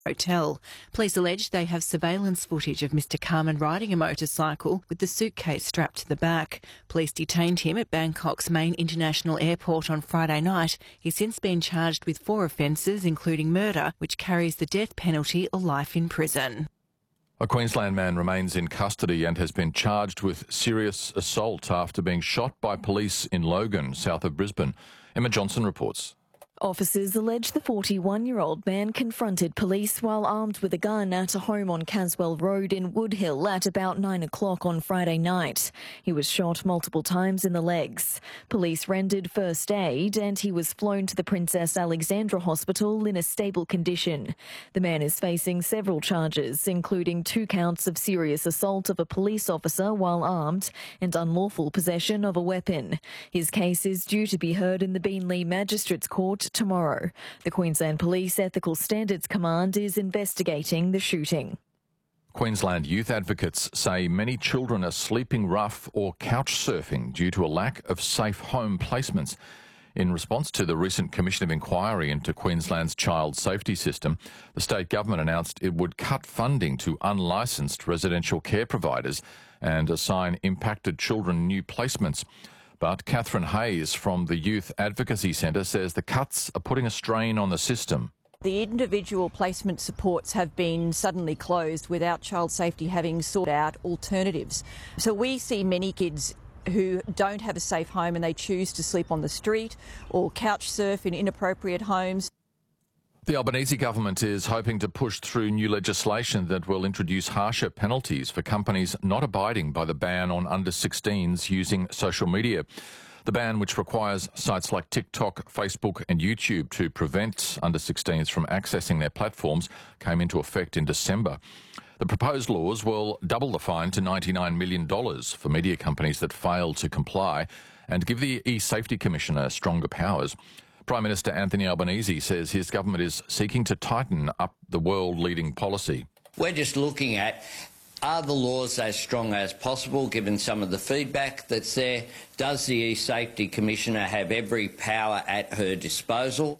hotel. Police allege they have surveillance footage of Mr Carman riding a motorcycle with the suitcase strapped to the back. Police detained him at Bangkok's main international airport on Friday night. He's since been charged with 4 offences, including murder, which carries the death penalty or life in prison. A Queensland man remains in custody and has been charged with serious assault after being shot by police in Logan, south of Brisbane. Emma Johnson reports. Officers allege the 41-year-old man confronted police while armed with a gun at a home on Caswell Road in Woodhill at about 9 o'clock on Friday night. He was shot multiple times in the legs. Police rendered first aid and he was flown to the Princess Alexandra Hospital in a stable condition. The man is facing several charges, including 2 counts of serious assault of a police officer while armed and unlawful possession of a weapon. His case is due to be heard in the Beenleigh Magistrates Court tomorrow. The Queensland Police Ethical Standards Command is investigating the shooting. Queensland youth advocates say many children are sleeping rough or couch surfing due to a lack of safe home placements. In response to the recent Commission of Inquiry into Queensland's child safety system, the state government announced it would cut funding to unlicensed residential care providers and assign impacted children new placements. But Catherine Hayes from the Youth Advocacy Centre says the cuts are putting a strain on the system. The individual placement supports have been suddenly closed without child safety having sought out alternatives. So we see many kids who don't have a safe home and they choose to sleep on the street or couch surf in inappropriate homes. The Albanese government is hoping to push through new legislation that will introduce harsher penalties for companies not abiding by the ban on under-16s using social media. The ban, which requires sites like TikTok, Facebook and YouTube to prevent under-16s from accessing their platforms, came into effect in December. The proposed laws will double the fine to $99 million for media companies that fail to comply and give the e-Safety Commissioner stronger powers. Prime Minister Anthony Albanese says his government is seeking to tighten up the world-leading policy. We're just looking at, are the laws as strong as possible, given some of the feedback that's there? Does the e-Safety Commissioner have every power at her disposal?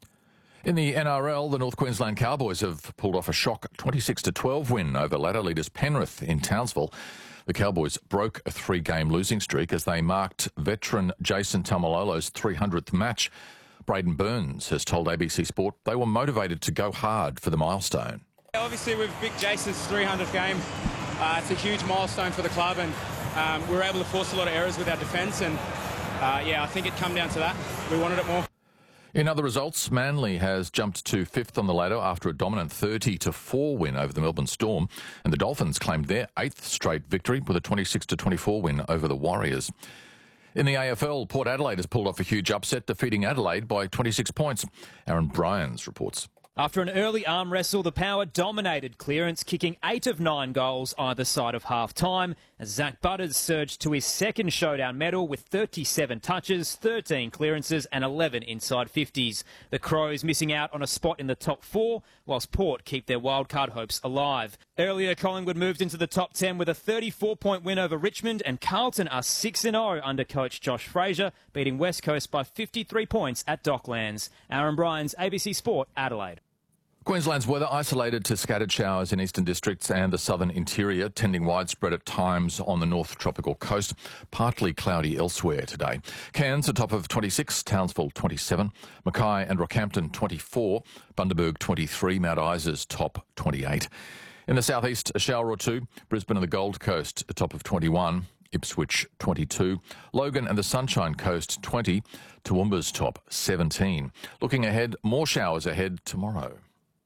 In the NRL, the North Queensland Cowboys have pulled off a shock 26-12 win over ladder leaders Penrith in Townsville. The Cowboys broke a 3-game losing streak as they marked veteran Jason Taumalolo's 300th match. Braden Burns has told ABC Sport they were motivated to go hard for the milestone. Obviously, with Vic Jason's 300th game, it's a huge milestone for the club, and we were able to force a lot of errors with our defence, and I think it come down to that. We wanted it more. In other results, Manly has jumped to 5th on the ladder after a dominant 30-4 win over the Melbourne Storm, and the Dolphins claimed their 8th straight victory with a 26-24 win over the Warriors. In the AFL, Port Adelaide has pulled off a huge upset, defeating Adelaide by 26 points. Aaron Bryans reports. After an early arm wrestle, the Power dominated clearance, kicking 8 of 9 goals either side of half-time, as Zach Butters surged to his second showdown medal with 37 touches, 13 clearances and 11 inside 50s. The Crows missing out on a spot in the top 4, whilst Port keep their wildcard hopes alive. Earlier, Collingwood moved into the top 10 with a 34-point win over Richmond, and Carlton are 6-0 under coach Josh Fraser, beating West Coast by 53 points at Docklands. Aaron Bryans, ABC Sport, Adelaide. Queensland's weather isolated to scattered showers in eastern districts and the southern interior, tending widespread at times on the north tropical coast. Partly cloudy elsewhere today. Cairns, a top of 26, Townsville 27, Mackay and Rockhampton 24, Bundaberg 23, Mount Isa's top 28. In the southeast, a shower or two, Brisbane and the Gold Coast, a top of 21, Ipswich 22, Logan and the Sunshine Coast 20, Toowoomba's top 17. Looking ahead, more showers ahead tomorrow.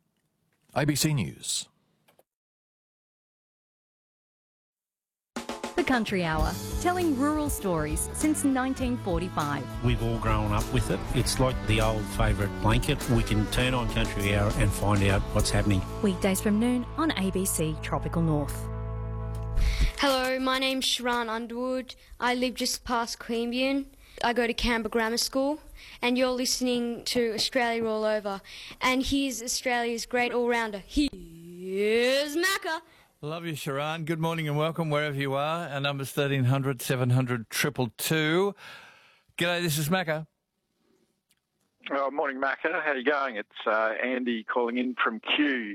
ABC News. The Country Hour, telling rural stories since 1945. We've all grown up with it. It's like the old favourite blanket. We can turn on Country Hour and find out what's happening. Weekdays from noon on ABC Tropical North. Hello, my name's Sharon Underwood. I live just past Queanbeyan. I go to Canberra Grammar School, and you're listening to Australia All Over. And here's Australia's great all-rounder. Here's Macca. Love you, Sharon. Good morning and welcome wherever you are. Our number's 1300 700 222. G'day, this is Macca. Oh, morning, Macca. How you going? It's Andy calling in from Kew.